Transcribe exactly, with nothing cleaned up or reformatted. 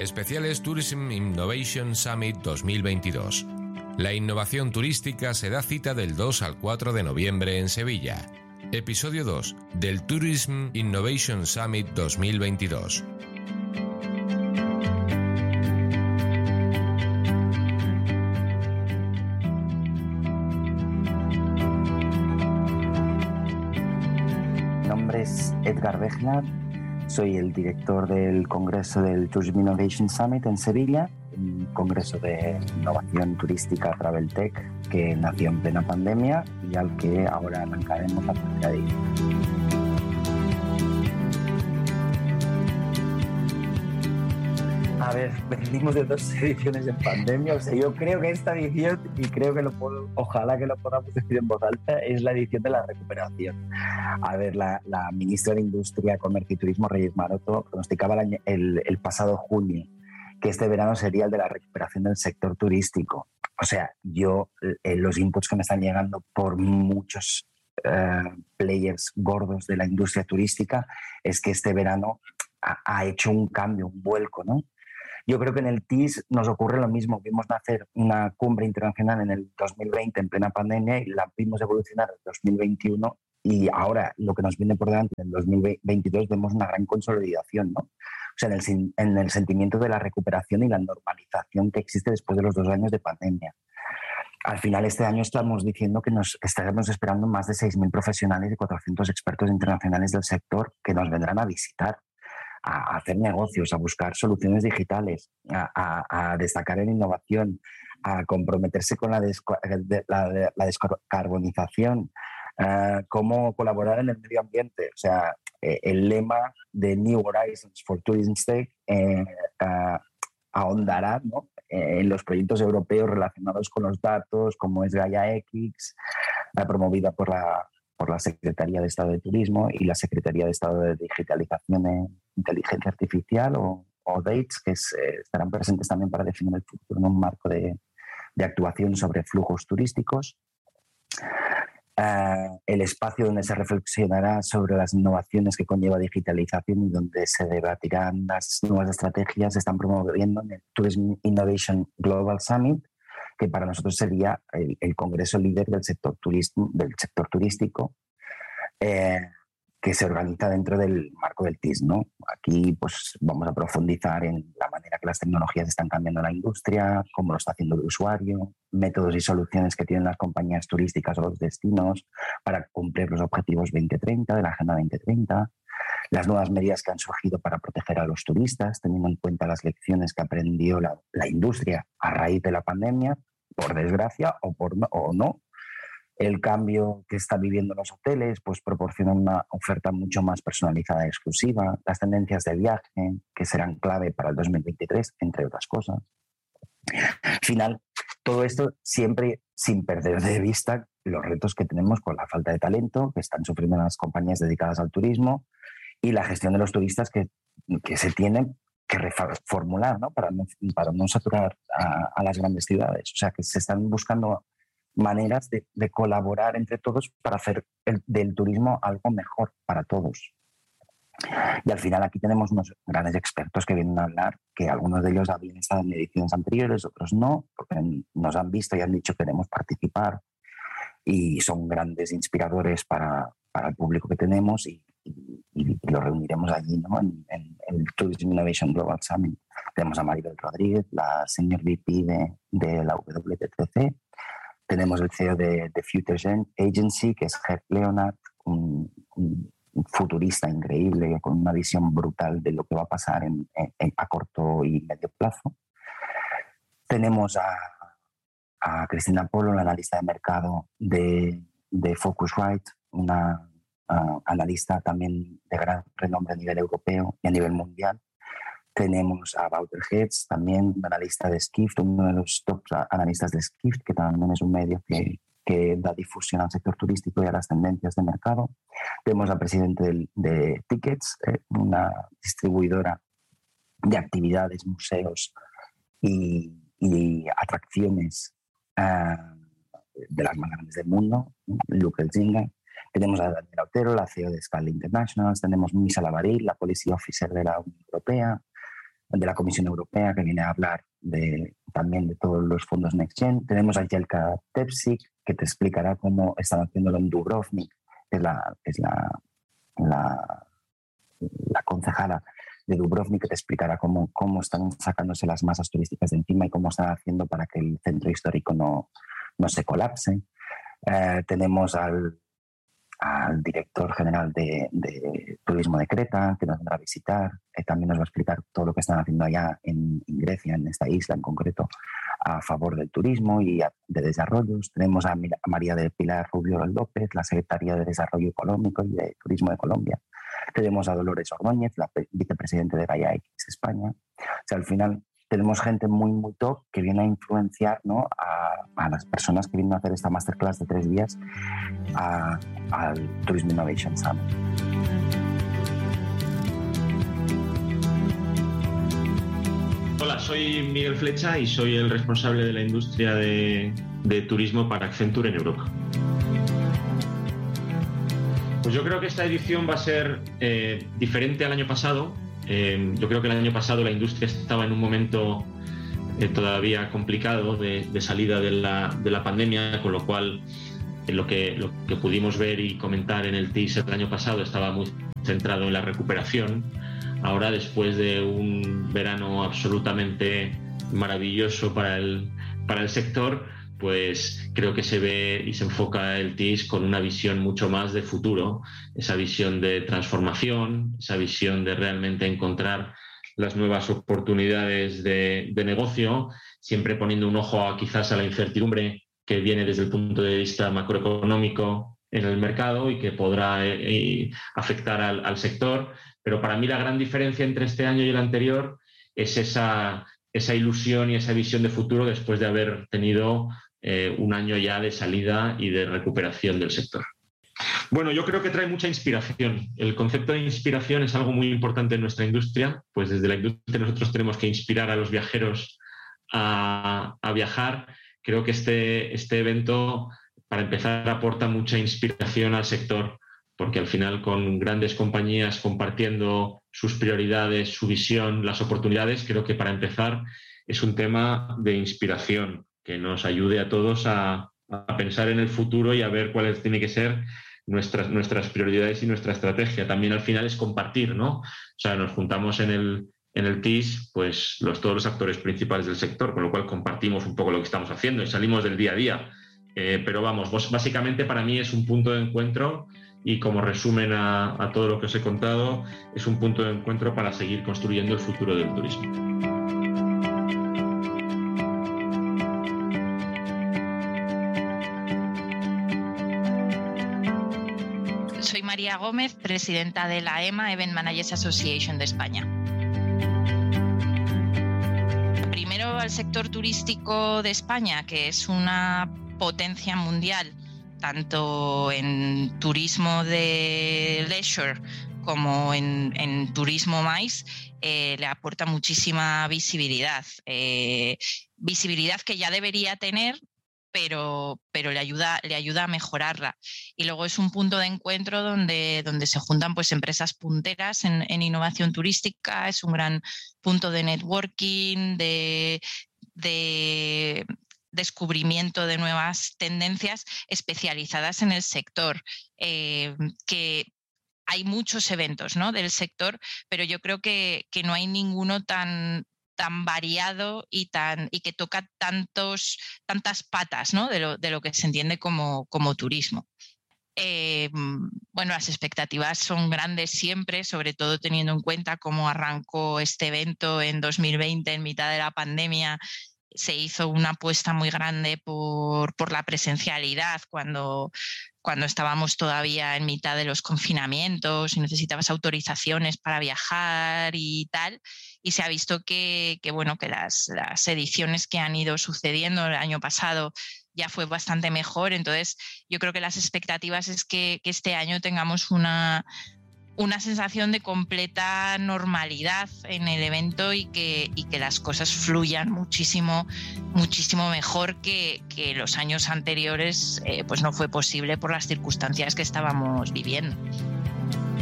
Especiales Tourism Innovation Summit dos mil veintidós. La innovación turística se da cita del dos al cuatro de noviembre en Sevilla. Episodio dos del Tourism Innovation Summit dos mil veintidós. Mi nombre es Edgar Bechler, soy el director del Congreso del Tourism Innovation Summit en Sevilla, un congreso de innovación turística Travel Tech que nació en plena pandemia y al que ahora arrancaremos la primera edición. A ver, venimos de dos ediciones en pandemia, o sea, yo creo que esta edición, y creo que lo puedo, ojalá que lo podamos decir en voz alta, es la edición de la recuperación. A ver, la, la ministra de Industria, Comercio y Turismo, Reyes Maroto, pronosticaba el, el, el pasado junio que este verano sería el de la recuperación del sector turístico. O sea, yo, eh, los inputs que me están llegando por muchos eh, players gordos de la industria turística es que este verano ha, ha hecho un cambio, un vuelco, ¿no? Yo creo que en el T I S nos ocurre lo mismo. Vimos nacer una cumbre internacional en el dos mil veinte en plena pandemia y la vimos evolucionar en el dos mil veintiuno y ahora lo que nos viene por delante en el dos mil veintidós vemos una gran consolidación, ¿no? O sea, en el, en el sentimiento de la recuperación y la normalización que existe después de los dos años de pandemia. Al final, este año estamos diciendo que nos estaremos esperando más de seis mil profesionales y cuatrocientos expertos internacionales del sector que nos vendrán a visitar, a hacer negocios, a buscar soluciones digitales, a, a, a destacar en innovación, a comprometerse con la, desco- de, la, de, la descarbonización, uh, cómo colaborar en el medio ambiente. O sea, eh, el lema de New Horizons for Tourism Tech eh, uh, ahondará, ¿no?, eh, en los proyectos europeos relacionados con los datos, como es Gaia X, uh, promovida por la, por la Secretaría de Estado de Turismo y la Secretaría de Estado de Digitalización e Inteligencia Artificial, o, o D A T E S, que es, eh, estarán presentes también para definir el futuro en un marco de, de actuación sobre flujos turísticos. Uh, el espacio donde se reflexionará sobre las innovaciones que conlleva digitalización y donde se debatirán las nuevas estrategias se están promoviendo en el Tourism Innovation Global Summit, que para nosotros sería el, el congreso líder del sector, turismo, del sector turístico, eh, que se organiza dentro del marco del T I S, ¿no? Aquí pues, vamos a profundizar en la manera que las tecnologías están cambiando la industria, cómo lo está haciendo el usuario, métodos y soluciones que tienen las compañías turísticas o los destinos para cumplir los objetivos veinte treinta de la Agenda veinte treinta, las nuevas medidas que han surgido para proteger a los turistas, teniendo en cuenta las lecciones que aprendió la, la industria a raíz de la pandemia, por desgracia o, por no, o no. El cambio que están viviendo los hoteles pues proporciona una oferta mucho más personalizada y exclusiva, las tendencias de viaje que serán clave para el dos mil veintitrés, entre otras cosas. Al final, todo esto siempre sin perder de vista los retos que tenemos con la falta de talento que están sufriendo las compañías dedicadas al turismo y la gestión de los turistas que, que se tienen que reformular, ¿no?, para no, para no saturar a, a las grandes ciudades. O sea, que se están buscando maneras de, de colaborar entre todos para hacer el, del turismo algo mejor para todos. Y al final aquí tenemos unos grandes expertos que vienen a hablar, que algunos de ellos habían estado en ediciones anteriores, otros no, porque nos han visto y han dicho que queremos participar y son grandes inspiradores para, para el público que tenemos y, y, y lo reuniremos allí, ¿no?, en, en, en el Tourism Innovation Global Summit. Tenemos a Maribel Rodríguez, la Senior V P de, de la W T T C. Tenemos el C E O de, de Future Agency, que es Gert Leonard, un, un, un futurista increíble, con una visión brutal de lo que va a pasar en, en, a corto y medio plazo. Tenemos a, a Cristina Polo, la analista de mercado de, de Focusrite, una uh, analista también de gran renombre a nivel europeo y a nivel mundial. Tenemos a Wouter Heads, también un analista de Skift, uno de los top analistas de Skift, que también es un medio que, que da difusión al sector turístico y a las tendencias de mercado. Tenemos al presidente de, de Tickets, eh, una distribuidora de actividades, museos y, y atracciones uh, de las más grandes del mundo, Luke Elzinga. Tenemos a Daniela Otero, la C E O de Scala International. Tenemos Misa Lavaril, la Policy Officer de la Unión Europea. de la Comisión Europea, que viene a hablar de, también de todos los fondos Next Gen. Tenemos a Jelka Tepsik, que te explicará cómo están haciéndolo en Dubrovnik, que es la, es la, la, la concejala de Dubrovnik, que te explicará cómo, cómo están sacándose las masas turísticas de encima y cómo están haciendo para que el centro histórico no, no se colapse. Eh, tenemos al, al director general de, de Turismo de Creta, que nos vendrá a visitar. Eh, también nos va a explicar todo lo que están haciendo allá en, en Grecia, en esta isla en concreto, a favor del turismo y a, de desarrollos. Tenemos a, a María del Pilar Rubio López, la secretaria de Desarrollo Económico y de Turismo de Colombia. Tenemos a Dolores Ordóñez, la vicepresidente de Gaia X España. O sea, al final tenemos gente muy, muy top que viene a influenciar, ¿no?, a, a las personas que vienen a hacer esta masterclass de tres días a, al Tourism Innovation Summit. Hola, soy Miguel Flecha y soy el responsable de la industria de, de turismo para Accenture en Europa. Pues yo creo que esta edición va a ser eh, diferente al año pasado. Eh, yo creo que el año pasado la industria estaba en un momento eh, todavía complicado de, de salida de la, de la pandemia, con lo cual eh, lo, que, lo que pudimos ver y comentar en el teaser del año pasado estaba muy centrado en la recuperación. Ahora, después de un verano absolutamente maravilloso para el, para el sector, pues creo que se ve y se enfoca el T I S con una visión mucho más de futuro, esa visión de transformación, esa visión de realmente encontrar las nuevas oportunidades de, de negocio, siempre poniendo un ojo a, quizás a la incertidumbre que viene desde el punto de vista macroeconómico en el mercado y que podrá eh, afectar al, al sector. Pero para mí la gran diferencia entre este año y el anterior es esa, esa ilusión y esa visión de futuro después de haber tenido eh, un año ya de salida y de recuperación del sector. Bueno, yo creo que trae mucha inspiración. El concepto de inspiración es algo muy importante en nuestra industria, pues desde la industria nosotros tenemos que inspirar a los viajeros a, a viajar. Creo que este, este evento, para empezar, aporta mucha inspiración al sector, porque al final, con grandes compañías compartiendo sus prioridades, su visión, las oportunidades, creo que para empezar es un tema de inspiración que nos ayude a todos a, a pensar en el futuro y a ver cuáles tienen que ser nuestras, nuestras prioridades y nuestra estrategia. También al final es compartir, ¿no? O sea, nos juntamos en el, en el T I S, pues los, todos los actores principales del sector, con lo cual compartimos un poco lo que estamos haciendo y salimos del día a día. Eh, pero vamos, básicamente para mí es un punto de encuentro y, como resumen a, a todo lo que os he contado, es un punto de encuentro para seguir construyendo el futuro del turismo. Soy María Gómez, presidenta de la E M A, Event Managers Association de España. Primero, al sector turístico de España, que es una potencia mundial, tanto en turismo de leisure como en, en turismo MICE, eh, le aporta muchísima visibilidad. Eh, visibilidad que ya debería tener, pero, pero le ayuda, le ayuda a mejorarla. Y luego es un punto de encuentro donde, donde se juntan, pues, empresas punteras en, en innovación turística. Es un gran punto de networking, de... de descubrimiento de nuevas tendencias especializadas en el sector, eh, que hay muchos eventos, ¿no?, del sector, pero yo creo que, que no hay ninguno tan, tan variado y, tan, y que toca tantos, tantas patas, ¿no?, de lo, de lo que se entiende como, como turismo. Eh, bueno, las expectativas son grandes siempre, sobre todo teniendo en cuenta cómo arrancó este evento en dos mil veinte, en mitad de la pandemia. Se hizo una apuesta muy grande por, por la presencialidad cuando, cuando estábamos todavía en mitad de los confinamientos y necesitabas autorizaciones para viajar y tal. Y se ha visto que, que, bueno, que las, las ediciones que han ido sucediendo el año pasado ya fue bastante mejor. Entonces, yo creo que las expectativas es que, que este año tengamos una... una sensación de completa normalidad en el evento y que, y que las cosas fluyan muchísimo, muchísimo mejor que, que los años anteriores, eh, pues no fue posible por las circunstancias que estábamos viviendo.